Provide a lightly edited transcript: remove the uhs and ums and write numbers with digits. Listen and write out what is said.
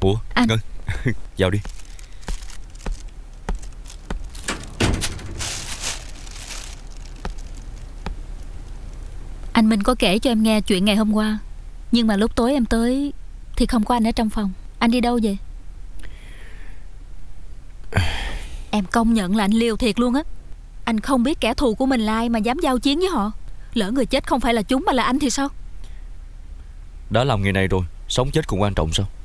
Ủa anh... Ngân vào đi. Anh Minh có kể cho em nghe chuyện ngày hôm qua, nhưng mà lúc tối em tới thì không có anh ở trong phòng. Anh đi đâu vậy? Em công nhận là anh liều thiệt luôn á. Anh không biết kẻ thù của mình là ai mà dám giao chiến với họ. Lỡ người chết không phải là chúng mà là anh thì sao? Đã làm nghề này rồi, sống chết cũng quan trọng sao?